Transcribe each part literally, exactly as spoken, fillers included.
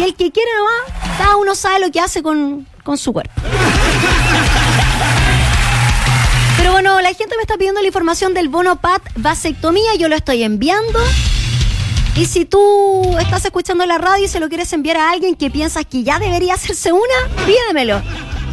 Y el que quiere nomás, cada uno sabe lo que hace con, con su cuerpo. Pero bueno, la gente me está pidiendo la información del bono P A T vasectomía, yo lo estoy enviando. Y si tú estás escuchando la radio y se lo quieres enviar a alguien que piensas que ya debería hacerse una, pídemelo.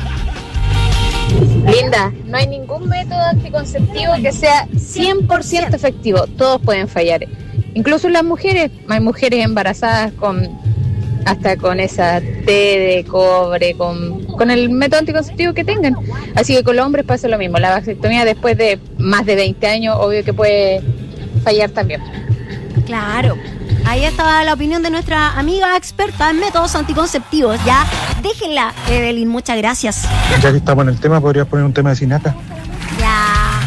Linda, no hay ningún método anticonceptivo que sea cien por ciento efectivo. Todos pueden fallar. Incluso las mujeres, hay mujeres embarazadas con hasta con esa T de cobre, con, con el método anticonceptivo que tengan. Así que con los hombres pasa lo mismo. La vasectomía después de más de veinte años, obvio que puede fallar también. Claro, ahí estaba la opinión de nuestra amiga experta en métodos anticonceptivos. Ya, déjenla, Evelyn, muchas gracias. Ya que estamos en el tema, ¿podrías poner un tema de Sinatra? Ya.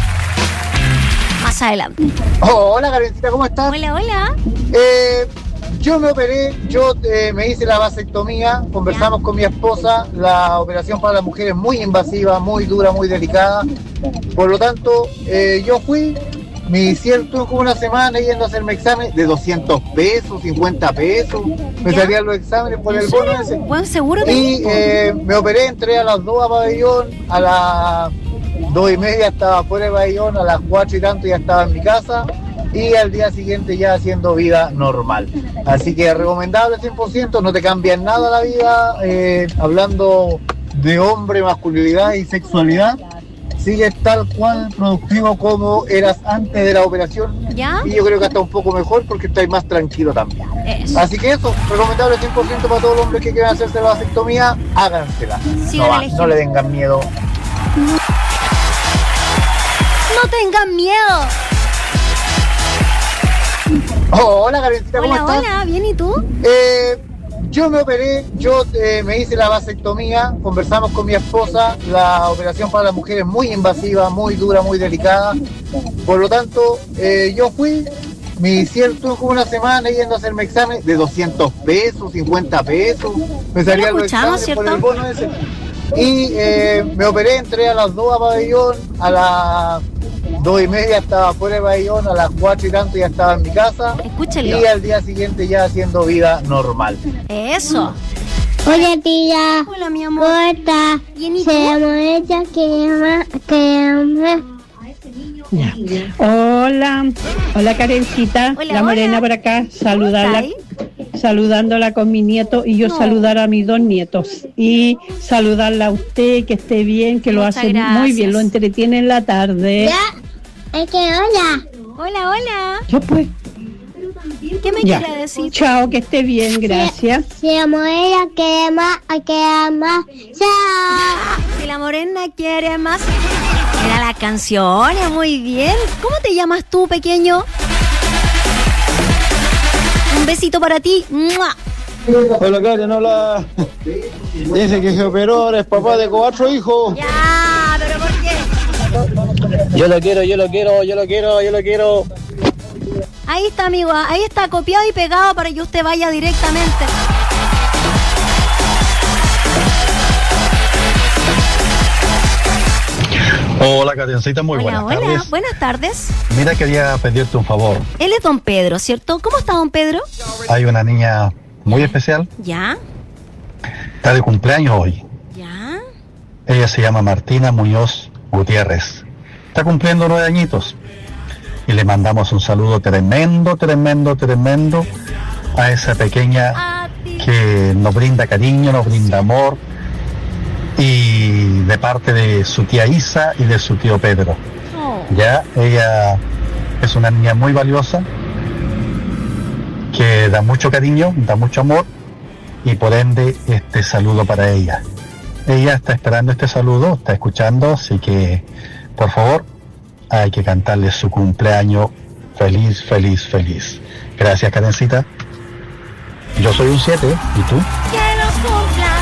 Más adelante. Oh, hola, Karencita, ¿cómo estás? Hola, hola. Eh, yo me operé, yo eh, me hice la vasectomía, conversamos ya. con mi esposa, la operación para la mujer es muy invasiva, muy dura, muy delicada. Por lo tanto, eh, yo fui... Me hicieron, tuve como una semana yendo a hacerme exámenes de doscientos pesos, cincuenta pesos. Me ¿Ya? salían los exámenes por el bono ese. Buen seguro de Y eh, me operé, entré a las dos a pabellón, a las dos y media estaba fuera de pabellón, a las cuatro y tanto ya estaba en mi casa. Y al día siguiente ya haciendo vida normal. Así que recomendable cien por ciento, no te cambia nada la vida. Eh, hablando de hombre, masculinidad y sexualidad. Sigues tal cual productivo como eras antes de la operación. ¿Ya? Y yo creo que hasta un poco mejor porque estás más tranquilo también. Eso. Así que eso, recomendable cien por ciento para todos los hombres que quieran hacerse la vasectomía, hágansela. No, va, no le tengan miedo. No tengan miedo. Oh, hola, Karencita, ¿cómo hola, estás? Hola, ¿bien y tú? Eh... Yo me operé, yo eh, me hice la vasectomía, conversamos con mi esposa, la operación para la mujer es muy invasiva, muy dura, muy delicada. Por lo tanto, eh, yo fui, me hicieron, tuve como una semana yendo a hacerme exámenes de doscientos pesos, cincuenta pesos. Me salían los exámenes ¿cierto? por el bono ese. Y eh, me operé, entré a las dos a pabellón, a las dos y media estaba fuera de pabellón, a las cuatro y tanto ya estaba en mi casa. Escúchelo. Y al día siguiente ya haciendo vida normal. Eso. Hola, tía. Hola, mi amor. ¿Cómo estás? ¿Bien y tú? Se llama ella que ama, que ama. Ya. Hola, hola Karencita, hola, la Morena hola. por acá, saludarla, saludándola con mi nieto y yo no. saludar a mis dos nietos y saludarla a usted, que esté bien, que Muchas lo hace gracias. muy bien, lo entretiene en la tarde. Ya, es que hola. Hola, hola. Yo pues. ¿Qué me ya. quiere decir? Chao, que esté bien, gracias. Si, si la morena quiere más, hay que ama. Chao. Si la morena quiere más. Era la canción, muy bien. ¿Cómo te llamas tú, pequeño? Un besito para ti. ¡Mua! Hola, Karen, hola. Dice que se operó, es papá de cuatro hijos. Ya, pero ¿por qué? Yo lo quiero, yo lo quiero, yo lo quiero, yo lo quiero. Ahí está, amigo, ahí está copiado y pegado para que usted vaya directamente. Hola, Karencita, muy hola, buenas hola. tardes. Buenas tardes. Mira, quería pedirte un favor. Él es don Pedro, ¿cierto? ¿Cómo está don Pedro? Hay una niña muy especial. ¿Ya? Está de cumpleaños hoy. ¿Ya? Ella se llama Martina Muñoz Gutiérrez. Está cumpliendo nueve añitos. Y le mandamos un saludo tremendo, tremendo, tremendo a esa pequeña que nos brinda cariño, nos brinda amor. Y de parte de su tía Isa y de su tío Pedro. Oh. Ya, ella es una niña muy valiosa, que da mucho cariño, da mucho amor, y por ende este saludo para ella. Ella está esperando este saludo, está escuchando, así que por favor hay que cantarle su cumpleaños feliz, feliz, feliz. Gracias, Karencita. Yo soy un siete, ¿y tú? Que los cumplas.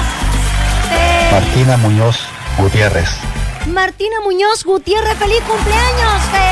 Martina Muñoz Gutiérrez. Martina Muñoz Gutiérrez, feliz cumpleaños.